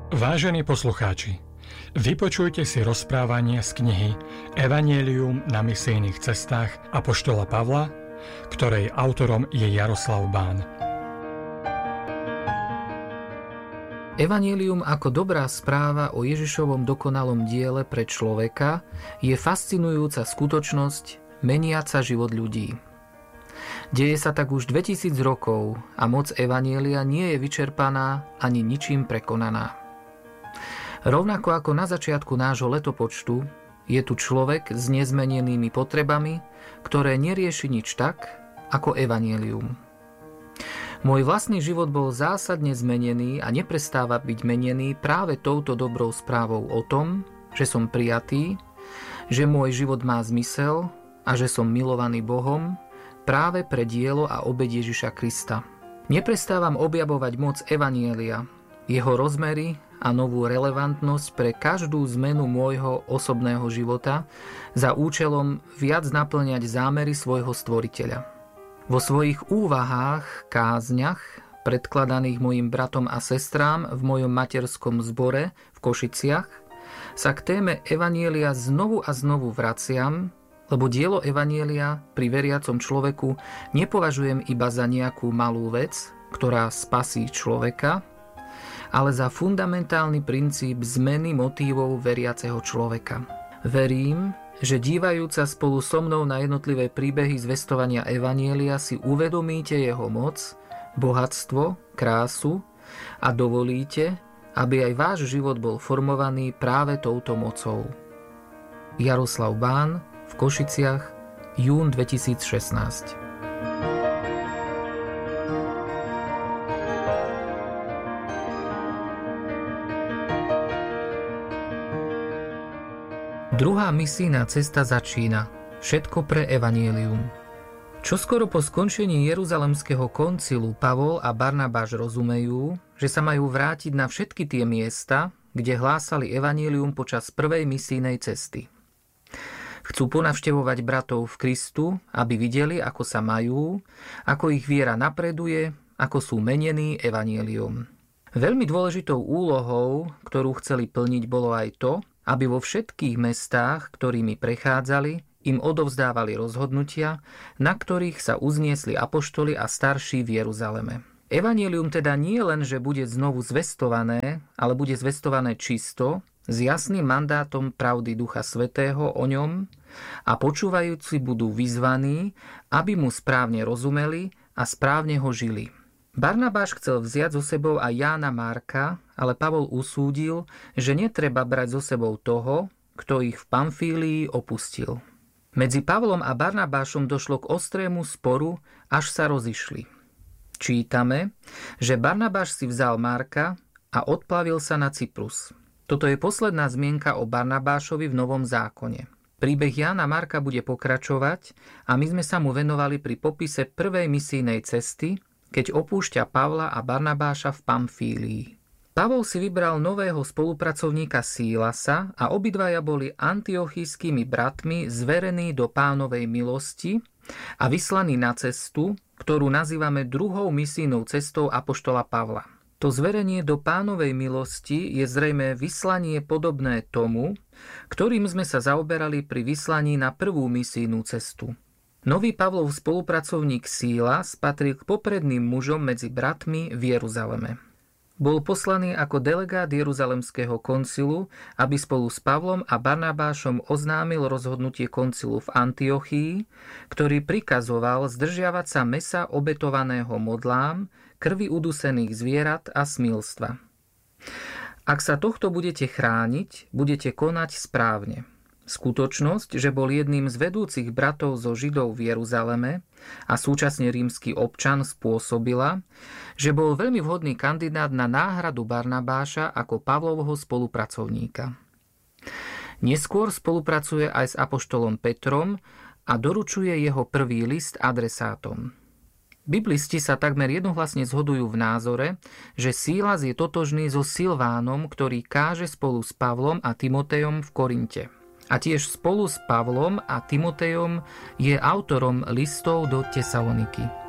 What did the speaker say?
Vážení poslucháči, vypočujte si rozprávanie z knihy Evanjelium na misijných cestách apoštola Pavla, ktorej autorom je Jaroslav Bán. Evanjelium ako dobrá správa o Ježišovom dokonalom diele pre človeka je fascinujúca skutočnosť meniaca život ľudí. Deje sa tak už 2000 rokov a moc Evanjelia nie je vyčerpaná ani ničím prekonaná. Rovnako ako na začiatku nášho letopočtu, je tu človek s nezmenenými potrebami, ktoré nerieši nič tak, ako Evanjelium. Môj vlastný život bol zásadne zmenený a neprestáva byť menený práve touto dobrou správou o tom, že som prijatý, že môj život má zmysel a že som milovaný Bohom práve pre dielo a obeť Ježiša Krista. Neprestávam objavovať moc Evanjelia, jeho rozmery a novú relevantnosť pre každú zmenu môjho osobného života za účelom viac naplňať zámery svojho stvoriteľa. Vo svojich úvahách, kázniach, predkladaných mojim bratom a sestrám v mojom materskom zbore v Košiciach, sa k téme Evanjelia znovu a znovu vraciam, lebo dielo Evanjelia pri veriacom človeku nepovažujem iba za nejakú malú vec, ktorá spasí človeka, ale za fundamentálny princíp zmeny motívov veriaceho človeka. Verím, že dívajúca spolu so mnou na jednotlivé príbehy zvestovania Evanjelia si uvedomíte jeho moc, bohatstvo, krásu a dovolíte, aby aj váš život bol formovaný práve touto mocou. Jaroslav Bán v Košiciach, jún 2016. Druhá misijná cesta začína. Všetko pre Evanjelium. Čoskoro po skončení Jeruzalemského koncilu Pavol a Barnabáš rozumejú, že sa majú vrátiť na všetky tie miesta, kde hlásali Evanjelium počas prvej misijnej cesty. Chcú ponavštevovať bratov v Kristu, aby videli, ako sa majú, ako ich viera napreduje, ako sú menení Evanjelium. Veľmi dôležitou úlohou, ktorú chceli plniť, bolo aj to, aby vo všetkých mestách, ktorými prechádzali, im odovzdávali rozhodnutia, na ktorých sa uzniesli apoštoli a starší v Jeruzaleme. Evanjelium teda nie len, že bude znovu zvestované, ale bude zvestované čisto, s jasným mandátom pravdy Ducha Svätého o ňom a počúvajúci budú vyzvaní, aby mu správne rozumeli a správne ho žili. Barnabáš chcel vziať so sebou aj Jána Marka, ale Pavol usúdil, že netreba brať so sebou toho, kto ich v Pamfílii opustil. Medzi Pavlom a Barnabášom došlo k ostrému sporu, až sa rozišli. Čítame, že Barnabáš si vzal Marka a odplavil sa na Cyprus. Toto je posledná zmienka o Barnabášovi v Novom zákone. Príbeh Jána Marka bude pokračovať a my sme sa mu venovali pri popise prvej misijnej cesty, keď opúšťa Pavla a Barnabáša v Pamfílii. Pavol si vybral nového spolupracovníka Sílasa a obidvaja boli antiochijskými bratmi zverení do Pánovej milosti a vyslaní na cestu, ktorú nazývame druhou misijnou cestou apoštola Pavla. To zverenie do Pánovej milosti je zrejmé vyslanie podobné tomu, ktorým sme sa zaoberali pri vyslaní na prvú misijnú cestu. Nový Pavlov spolupracovník Sílas patril k popredným mužom medzi bratmi v Jeruzaleme. Bol poslaný ako delegát Jeruzalemského koncilu, aby spolu s Pavlom a Barnabášom oznámil rozhodnutie koncilu v Antiochii, ktorý prikazoval zdržiavať sa mäsa obetovaného modlám, krvi udusených zvierat a smilstva. Ak sa tohto budete chrániť, budete konať správne. Skutočnosť, že bol jedným z vedúcich bratov zo Židov v Jeruzaleme a súčasne rímsky občan, spôsobila, že bol veľmi vhodný kandidát na náhradu Barnabáša ako Pavlovho spolupracovníka. Neskôr spolupracuje aj s apoštolom Petrom a doručuje jeho prvý list adresátom. Biblisti sa takmer jednohlasne zhodujú v názore, že Sílas je totožný so Silvánom, ktorý káže spolu s Pavlom a Timotejom v Korinte. A tiež spolu s Pavlom a Timotejom je autorom listov do Tesaloniky.